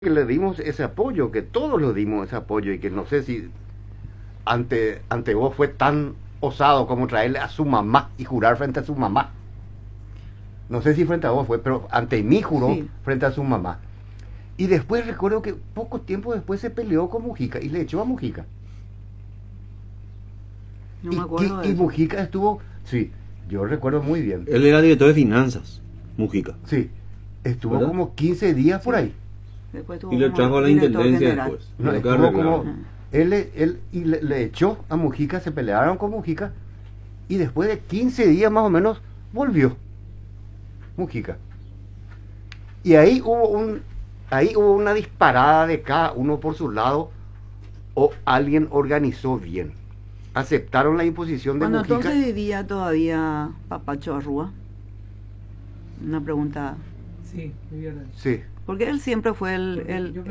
que le dimos ese apoyo, que todos le dimos ese apoyo y que no sé si ante vos fue tan osado como traerle a su mamá y jurar frente a su mamá. No sé si frente a vos fue, pero ante mí juró sí, frente a su mamá. Y después recuerdo que poco tiempo después se peleó con Mujica y le echó a Mujica. No me acuerdo de eso. Mujica estuvo, sí, yo recuerdo muy bien. Él era director de finanzas, Mujica. Sí, estuvo, ¿verdad?, como 15 días por ahí. Y le trajo a la intendencia después. No, estuvo como, él le echó a Mujica, se pelearon con Mujica y después de 15 días más o menos volvió Mujica. Y ahí hubo una disparada de cada uno por su lado, o alguien organizó bien. Aceptaron la imposición de Mujica. Entonces vivía todavía Papacho Arrúa. Una pregunta. Sí, vivía. Sí. Porque él siempre fue él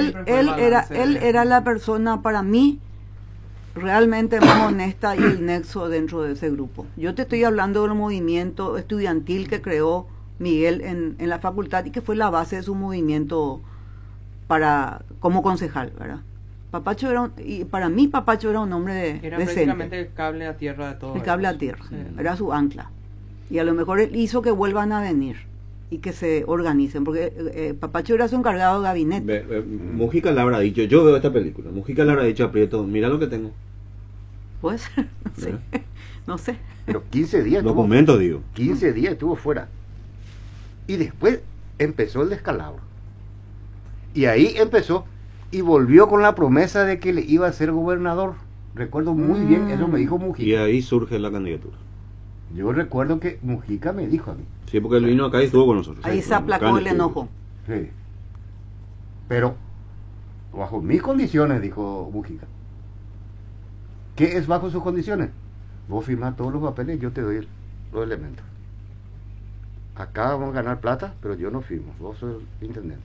era la persona para mí realmente más honesta y el nexo dentro de ese grupo. Yo te estoy hablando del movimiento estudiantil que creó Miguel en la facultad y que fue la base de su movimiento como concejal, ¿verdad? Papacho y para mí Papacho era un hombre era decente. prácticamente el cable a tierra de todo. El cable a tierra, sí, era su ancla. Y a lo mejor él hizo que vuelvan a venir y que se organicen, porque Papacho era su encargado de gabinete. Mujica le habrá dicho, yo veo esta película, Mujica le habrá dicho a Prieto, mira lo que tengo. Puede ser, no sé, no sé. Pero 15 días documento, digo. 15 días estuvo fuera. Y después empezó el descalabro. Y ahí empezó y volvió con la promesa de que le iba a ser gobernador. Recuerdo muy bien, eso me dijo Mujica. Y ahí surge la candidatura. Yo recuerdo que Mujica me dijo a mí. Sí, porque él vino acá y estuvo con nosotros. Ahí se aplacó el enojo. Sí. Pero bajo mis condiciones, dijo Mujica. ¿Qué es bajo sus condiciones? Vos firmás todos los papeles y yo te doy los elementos. Acá vamos a ganar plata, pero yo no firmo. Vos sos el intendente.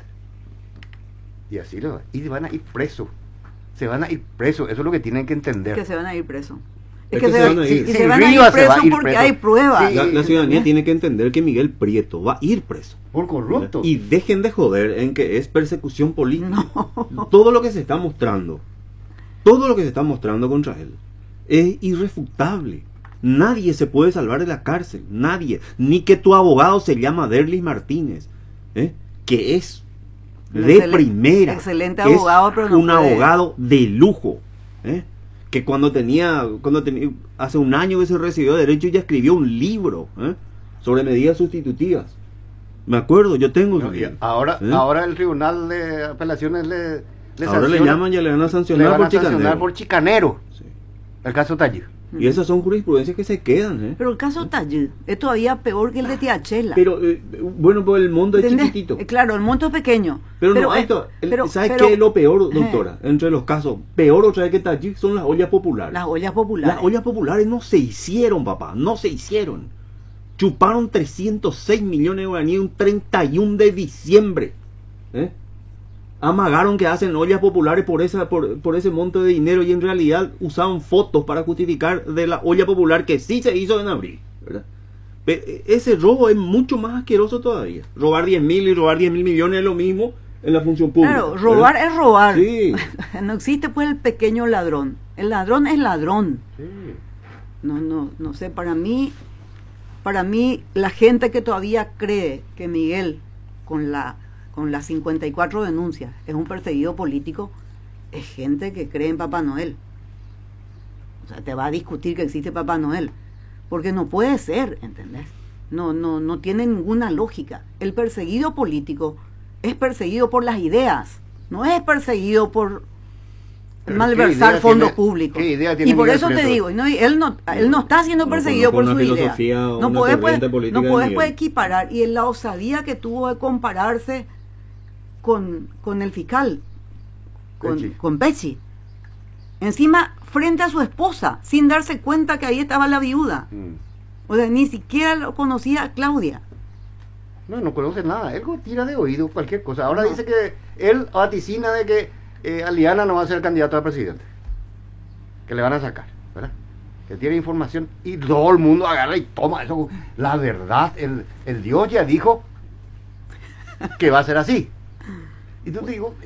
Y así lo va. Y van a ir presos. Se van a ir presos. Eso es lo que tienen que entender. Que se van a ir presos. Es que se van a ir. Y se van a ir presos porque hay pruebas. Sí, la ciudadanía tiene que entender que Miguel Prieto va a ir preso. Por corrupto. Y dejen de joder en que es persecución política. No. Todo lo que se está mostrando contra él es irrefutable. Nadie se puede salvar de la cárcel. Nadie. Ni que tu abogado se llama Derlis Martínez. Que es de primera. Excelente abogado, pero no un abogado de lujo. Que cuando tenía hace un año que se recibió de Derecho ya escribió un libro sobre medidas sustitutivas. Me acuerdo, yo tengo ahora el Tribunal de Apelaciones le ahora le llaman, ya le van a sancionar por chicanero. Sí. El caso Tallir. Y esas son jurisprudencias que se quedan. Pero el caso Tallir es todavía peor que el de Tiachela. Pero bueno, pues el monto es chiquitito. Claro, el monto es pequeño. ¿Sabes qué es lo peor, doctora? Entre los casos, peor otra vez que Tallir son las ollas populares. Las ollas populares. Las ollas populares no se hicieron, papá, no se hicieron. Chuparon 306 millones de guaraníes un 31 de diciembre. Amagaron que hacen ollas populares por ese monto de dinero y en realidad usaban fotos para justificar de la olla popular que sí se hizo en abril, ¿verdad? Ese robo es mucho más asqueroso todavía. Robar 10.000 y robar 10.000 millones es lo mismo en la función pública. Claro, robar es robar. Sí. No existe pues el pequeño ladrón. El ladrón es ladrón. Sí. No sé, para mí la gente que todavía cree que Miguel con las 54 denuncias es un perseguido político, es gente que cree en Papá Noel. O sea, te va a discutir que existe Papá Noel, porque no puede ser, ¿entendés? No tiene ninguna lógica. El perseguido político es perseguido por las ideas, no es perseguido por malversar fondos públicos. Y por eso te digo, él no está siendo perseguido por su idea. No puedes equiparar. Y en la osadía que tuvo de compararse con el fiscal, con Pecci, encima frente a su esposa, sin darse cuenta que ahí estaba la viuda. O sea, ni siquiera lo conocía a Claudia. No conoce nada, él tira de oído cualquier cosa. Ahora dice que él vaticina de que Aliana no va a ser candidato a presidente, que le van a sacar, ¿verdad? Que tiene información y todo el mundo agarra y toma eso. La verdad, el Dios ya dijo que va a ser así. Y yo te digo,